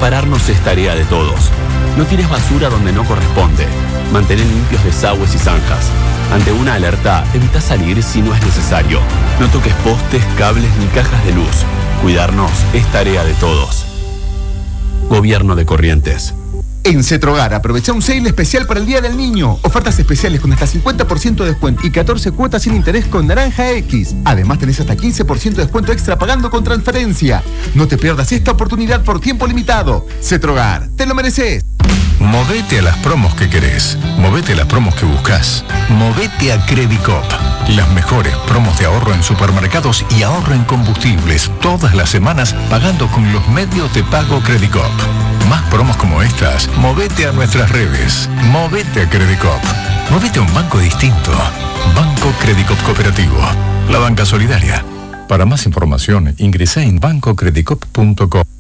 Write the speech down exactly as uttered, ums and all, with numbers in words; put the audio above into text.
Separarnos es tarea de todos. No tires basura donde no corresponde. Mantén limpios desagües y zanjas. Ante una alerta, evita salir si no es necesario. No toques postes, cables ni cajas de luz. Cuidarnos es tarea de todos. Gobierno de Corrientes. En Cetrogar, aprovecha un sale especial para el Día del Niño. Ofertas especiales con hasta cincuenta por ciento de descuento y catorce cuotas sin interés con Naranja X. Además, tenés hasta quince por ciento de descuento extra pagando con transferencia. No te pierdas esta oportunidad por tiempo limitado. Cetrogar, te lo mereces. Movete a las promos que querés. Movete a las promos que buscas. Movete a Credicop. Las mejores promos de ahorro en supermercados y ahorro en combustibles. Todas las semanas pagando con los medios de pago Credicop. Más promos como estas, movete a nuestras redes. Movete a Credicop. Movete a un banco distinto. Banco Credicop Cooperativo. La banca solidaria. Para más información, ingresá en banco credicop punto com.